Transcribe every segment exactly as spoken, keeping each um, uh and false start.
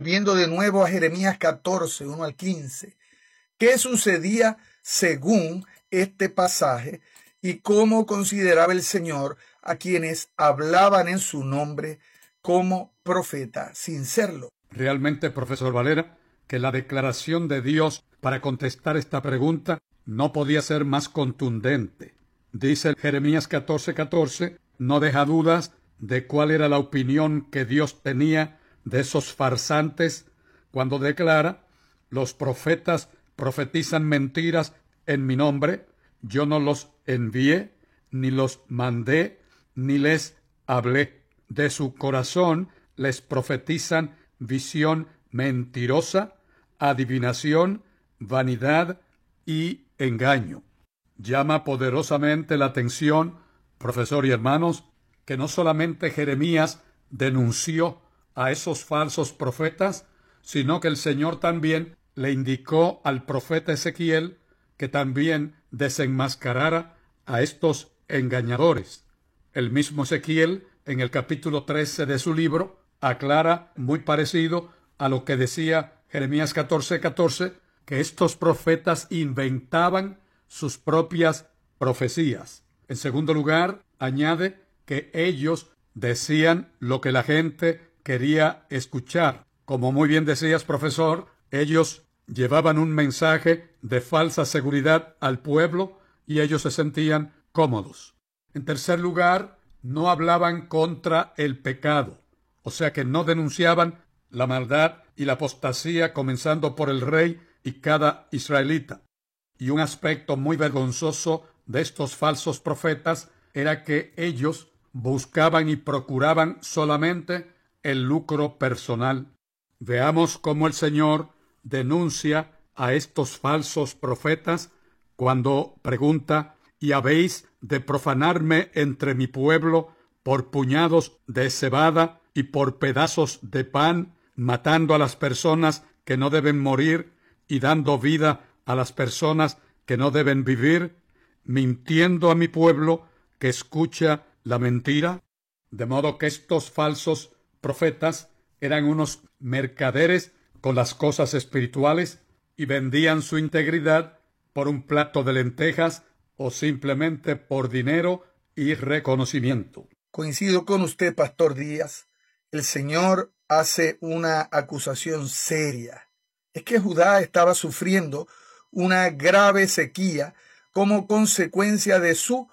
volviendo de nuevo a Jeremías catorce, uno al quince. ¿Qué sucedía según este pasaje y cómo consideraba el Señor a quienes hablaban en su nombre como profeta sin serlo? Realmente, profesor Valera, que la declaración de Dios para contestar esta pregunta no podía ser más contundente. Dice Jeremías catorce catorce, no deja dudas de cuál era la opinión que Dios tenía de esos farsantes cuando declara: los profetas profetizan mentiras en mi nombre, yo no los envié, ni los mandé, ni les hablé. De su corazón les profetizan visión mentirosa, adivinación, vanidad y engaño. Llama poderosamente la atención, profesor y hermanos, que no solamente Jeremías denunció a esos falsos profetas, sino que el Señor también le indicó al profeta Ezequiel que también desenmascarara a estos engañadores. El mismo Ezequiel, en el capítulo trece de su libro, aclara, muy parecido a lo que decía Jeremías catorce catorce, que estos profetas inventaban sus propias profecías. En segundo lugar, añade que ellos decían lo que la gente quería escuchar. Como muy bien decías, profesor, ellos llevaban un mensaje de falsa seguridad al pueblo y ellos se sentían cómodos. En tercer lugar, no hablaban contra el pecado, o sea que no denunciaban la maldad y la apostasía comenzando por el rey y cada israelita. Y un aspecto muy vergonzoso de estos falsos profetas era que ellos buscaban y procuraban solamente el lucro personal. Veamos cómo el Señor denuncia a estos falsos profetas cuando pregunta: ¿y habéis de profanarme entre mi pueblo por puñados de cebada y por pedazos de pan, matando a las personas que no deben morir y dando vida a las personas que no deben vivir, mintiendo a mi pueblo que escucha la mentira? De modo que estos falsos profetas eran unos mercaderes con las cosas espirituales y vendían su integridad por un plato de lentejas o simplemente por dinero y reconocimiento. Coincido con usted, Pastor Díaz. El Señor hace una acusación seria. Es que Judá estaba sufriendo una grave sequía como consecuencia de su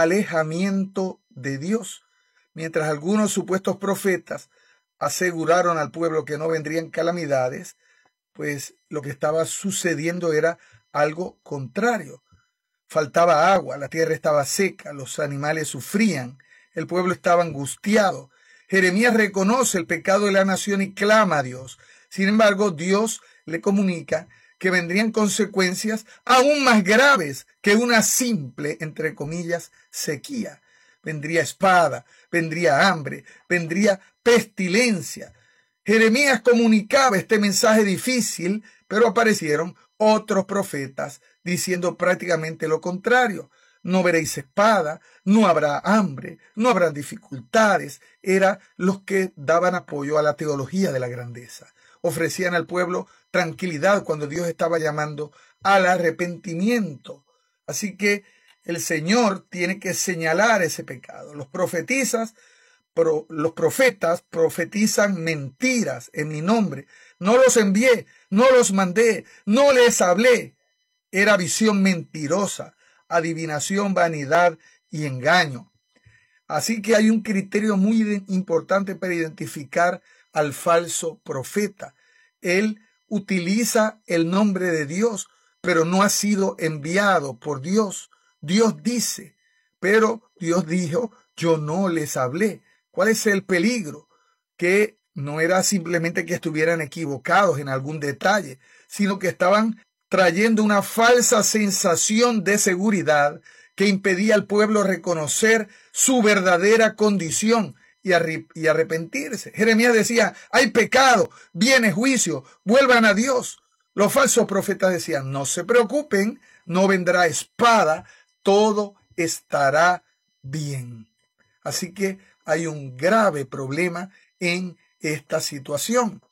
alejamiento de Dios. Mientras algunos supuestos profetas aseguraron al pueblo que no vendrían calamidades, pues lo que estaba sucediendo era algo contrario. Faltaba agua, la tierra estaba seca, los animales sufrían, el pueblo estaba angustiado. Jeremías reconoce el pecado de la nación y clama a Dios. Sin embargo, Dios le comunica que vendrían consecuencias aún más graves que una simple, entre comillas, sequía. Vendría espada, vendría hambre, vendría pestilencia. Jeremías comunicaba este mensaje difícil, pero aparecieron otros profetas diciendo prácticamente lo contrario. No veréis espada, no habrá hambre, no habrá dificultades. Eran los que daban apoyo a la teología de la grandeza. Ofrecían al pueblo tranquilidad cuando Dios estaba llamando al arrepentimiento. Así que el Señor tiene que señalar ese pecado. Los profetisas, pro, los profetas profetizan mentiras en mi nombre. No los envié, no los mandé, no les hablé. Era visión mentirosa, adivinación, vanidad y engaño. Así que hay un criterio muy importante para identificar al falso profeta. Él utiliza el nombre de Dios, pero no ha sido enviado por Dios. Dios dice, pero Dios dijo, yo no les hablé. ¿Cuál es el peligro? Que no era simplemente que estuvieran equivocados en algún detalle, sino que estaban trayendo una falsa sensación de seguridad que impedía al pueblo reconocer su verdadera condición y, y arrepentirse. Jeremías decía, hay pecado, viene juicio, vuelvan a Dios. Los falsos profetas decían, no se preocupen, no vendrá espada, todo estará bien. Así que hay un grave problema en esta situación.